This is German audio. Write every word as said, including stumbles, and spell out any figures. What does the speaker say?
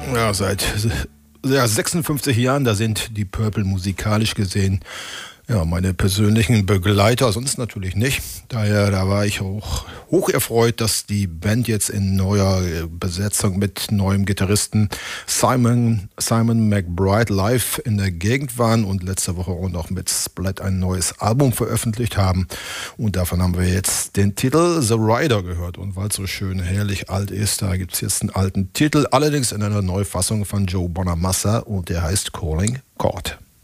Ja, seit ja, sechsundfünfzig Jahren, da sind die Purple musikalisch gesehen ja meine persönlichen Begleiter, sonst natürlich nicht. Daher, da war ich auch hoch erfreut, dass die Band jetzt in neuer Besetzung mit neuem Gitarristen Simon, Simon McBride live in der Gegend waren und letzte Woche auch noch mit Splat ein neues Album veröffentlicht haben. Und davon haben wir jetzt den Titel The Rider gehört. Und weil es so schön herrlich alt ist, da gibt es jetzt einen alten Titel, allerdings in einer Neufassung von Joe Bonamassa und der heißt Calling Chord.